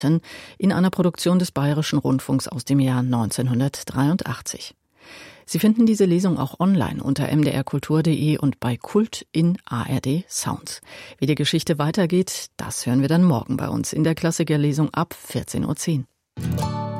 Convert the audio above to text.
in einer Produktion des Bayerischen Rundfunks aus dem Jahr 1983. Sie finden diese Lesung auch online unter mdrkultur.de und bei Kult in ARD Sounds. Wie die Geschichte weitergeht, das hören wir dann morgen bei uns in der Klassikerlesung ab 14:10 Uhr.